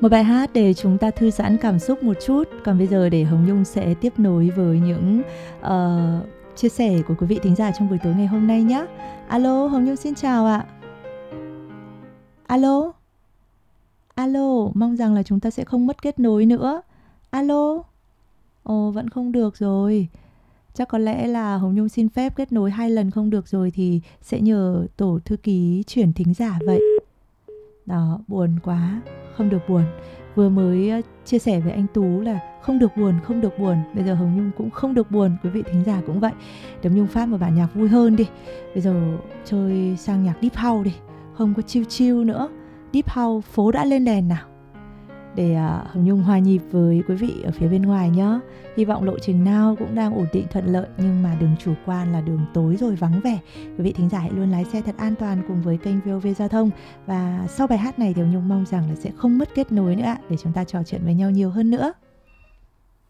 Một bài hát để chúng ta thư giãn cảm xúc một chút. Còn bây giờ để Hồng Nhung sẽ tiếp nối với những chia sẻ của quý vị thính giả trong buổi tối ngày hôm nay nhé. Alo, Hồng Nhung xin chào ạ. Alo. Alo, mong rằng là chúng ta sẽ không mất kết nối nữa. Alo. Ồ, vẫn không được rồi. Chắc có lẽ là Hồng Nhung xin phép kết nối 2 lần không được rồi thì sẽ nhờ tổ thư ký chuyển thính giả vậy. Đó, buồn quá, không được buồn. Vừa mới chia sẻ với anh Tú là không được buồn, không được buồn. Bây giờ Hồng Nhung cũng không được buồn, quý vị thính giả cũng vậy. Để Hồng Nhung phát một bản nhạc vui hơn đi. Bây giờ chơi sang nhạc Deep House đi, không có chill chill nữa. Deep House phố đã lên đèn nào. Để Hồng Nhung hòa nhịp với quý vị ở phía bên ngoài nhé. Hy vọng lộ trình nào cũng đang ổn định thuận lợi, nhưng mà đừng chủ quan là đường tối rồi vắng vẻ. Quý vị thính giả hãy luôn lái xe thật an toàn cùng với kênh VOV Giao thông. Và sau bài hát này thì Hồng Nhung mong rằng là sẽ không mất kết nối nữa để chúng ta trò chuyện với nhau nhiều hơn nữa.